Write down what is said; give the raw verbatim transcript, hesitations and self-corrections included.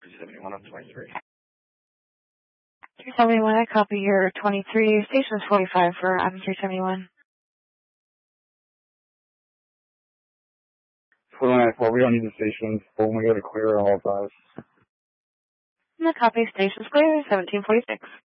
seventy-one on twenty-three. three seventy-one, I copy your twenty-three. Station is forty-five for Adam three seventy-one. four nine four, we don't need the stations. But when we go to clear all five. And the copy station is clear, seventeen forty-six.